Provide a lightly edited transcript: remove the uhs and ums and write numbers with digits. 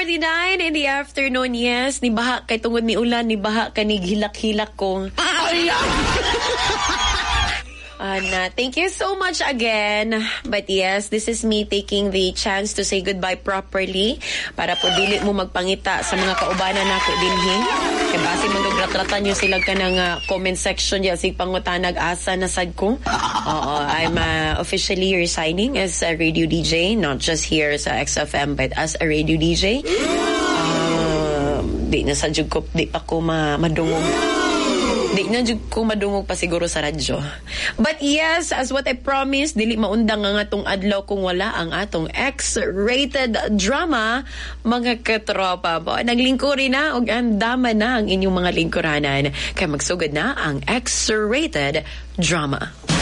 7:49 in the afternoon. Yes, nibaha kay tungod ni ulan, nibaha kanig hilak-hilak kong. Ana, thank you so much again. But yes, this is me taking the chance to say goodbye properly para po dili mo magpangita sa mga kaubanan nako dinhin. Kay base magagratratan nyo sila ka ng comment section diya sig pangutanag asa na sad ko. Oo, I'm officially resigning as a radio DJ, not just here sa XFM but as a radio DJ. Di na sa ko, di pa ko madungog. Di na jud ko madungog pa siguro sa radyo. But yes, as what I promised, dili maundang ang atong adlaw kung wala ang atong X-rated drama, mga katropa. Naglingkuri na og andama na ang inyong mga lingkuranan. Kaya magsugod na ang X-rated drama.